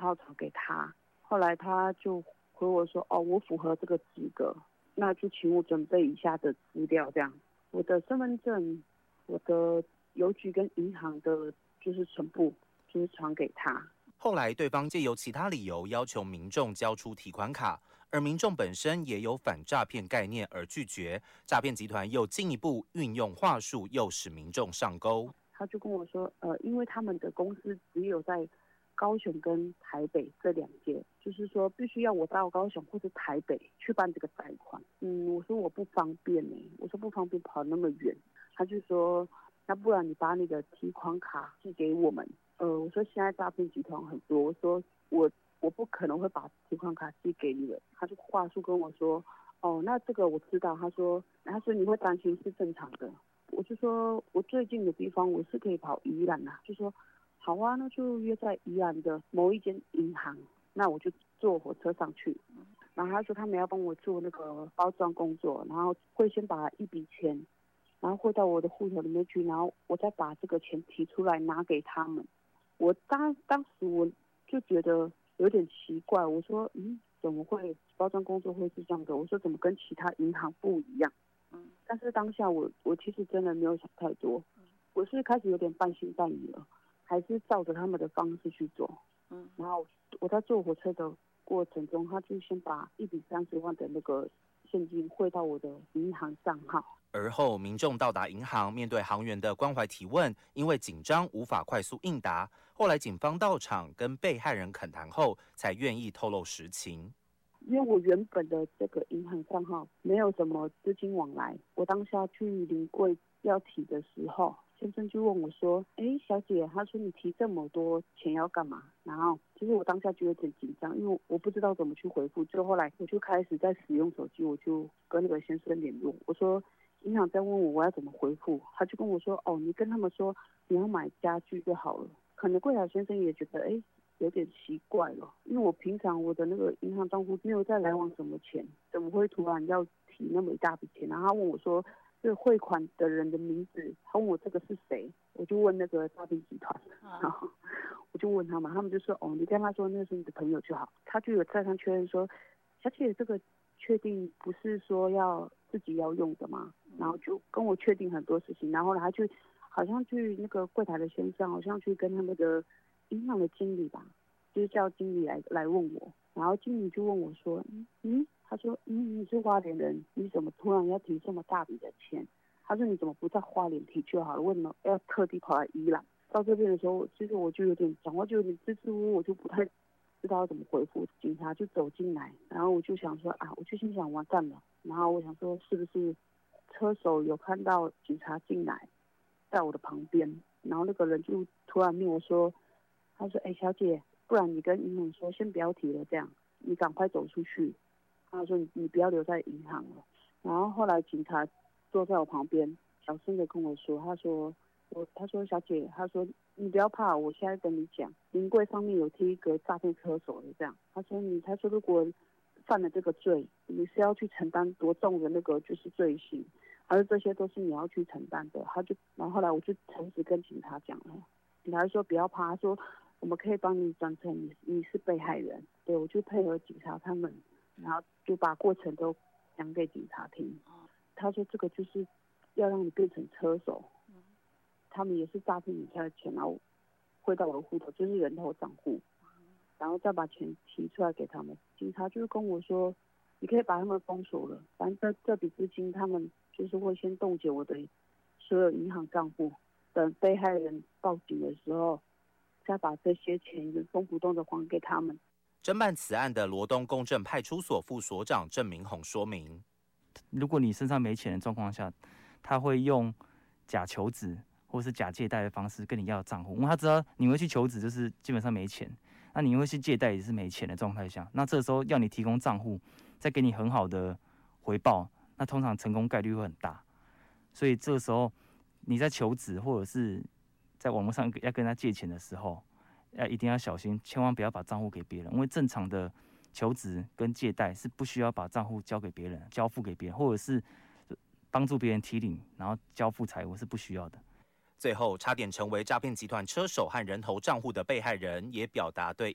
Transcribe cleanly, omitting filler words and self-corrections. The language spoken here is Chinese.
号传给他，后来他就回我说，哦，我符合这个资格，那就请我准备以下的资料，这样，我的身份证，我的邮局跟银行的，就是全部就是传给他。 后来，对方借由其他理由要求民众交出提款卡，而民众本身也有反诈骗概念而拒绝，诈骗集团又进一步运用话术，诱使民众上钩。 他就跟我说，因为他们的公司只有在高雄跟台北这2间，就是说必须要我到高雄或是台北去办这个贷款。我说我不方便我说不方便跑那么远。他就说，那不然你把你的提款卡寄给我们。我说现在诈骗集团很多，我说我不可能会把提款卡寄给你们。他就话术跟我说，哦，那这个我知道。他说你会担心是正常的。我就说我最近的地方我是可以跑宜兰就说好啊，那就约在宜兰的某一间银行，那我就坐火车上去。然后他说他们要帮我做那个包装工作，然后会先把一笔钱，然后汇到我的户头里面去，然后我再把这个钱提出来拿给他们。我当时我就觉得有点奇怪，我说怎么会包装工作会是这样的？我说怎么跟其他银行不一样？但是当下我其实真的没有想太多，我是开始有点半信半疑了，还是照着他们的方式去做。然后我在坐火车的过程中，他就先把1笔30万的那个现金汇到我的银行账号。 而后，民众到达银行，面对行员的关怀提问，因为紧张无法快速应答。后来警方到场跟被害人恳谈后，才愿意透露实情。 因为我原本的这个银行账号没有什么资金往来，我当下去临柜要提的时候，先生就问我说：“小姐，他说你提这么多钱要干嘛？”然后其实我当下就有点紧张，因为我不知道怎么去回复。就后来我就开始在使用手机，我就跟那个先生联络，我说银行在问我要怎么回复，他就跟我说：“哦，你跟他们说你要买家具就好了。”可能柜台先生也觉得有点奇怪了，因为我平常我的那个银行账户没有在来往什么钱，怎么会突然要提那么一大笔钱？然后他问我说，这个汇款的人的名字，他问我这个是谁，我就问那个诈骗集团，然后我就问他嘛，他们就说，哦，你跟他说那是你的朋友就好。他就有再三确认说，小姐这个确定不是说要自己要用的吗？然后就跟我确定很多事情，然后他就好像去那个柜台的先生，好像去跟他们的银行的经理吧，就是叫经理来问我，然后经理就问我说，他说，你是花莲人，你怎么突然要提这么大笔的钱？他说你怎么不在花莲提就好了，为什么要特地跑来宜兰？到这边的时候，其实我就有点讲话就有点支支吾吾，我就不太知道要怎么回复。警察就走进来，然后我就想说我就心想完蛋了，然后我想说是不是车手有看到警察进来，在我的旁边，然后那个人就突然命我说。他说：“小姐，不然你跟银行说，先不要提了，这样你赶快走出去。”他说：“你不要留在银行了。”然后后来警察坐在我旁边，小声的跟我说：“他说小姐，他说你不要怕，我现在跟你讲，临柜上面有贴一个诈骗车手的这样。他说如果犯了这个罪，你是要去承担多重的那个就是罪行，他说这些都是你要去承担的。”然后后来我就诚实跟警察讲了，警察说不要怕，他说。我们可以帮你转成你是被害人，对，我就配合警察他们，然后就把过程都讲给警察听。他说这个就是要让你变成车手，他们也是诈骗你家的钱，然后汇到我的户头，就是人头账户，然后再把钱提出来给他们。警察就跟我说，你可以把他们封锁了，反正这笔资金他们就是会先冻结我的所有银行账户，等被害人报警的时候。再把这些钱原封不动的还给他们。 侦办此案的罗东公正派出所副所长郑明宏说明： 如果你身上没钱的状况下，他会用假求职或是假借贷的方式跟你要账户，因为他知道你会去求职，就是基本上没钱；那你会去借贷也是没钱的状态下，那这时候要你提供账户，再给你很好的回报，那通常成功概率会很大。所以这个时候你在求职或者是在网络上要跟他借钱的时候，一定要小心，千万不要把账户给别人，因为正常的求职跟借贷是不需要把账户交给别人、交付给别人，或者是帮助别人提领，然后交付财物是不需要的。 最后，差点成为诈骗集团车手和人头账户的被害人，也表达对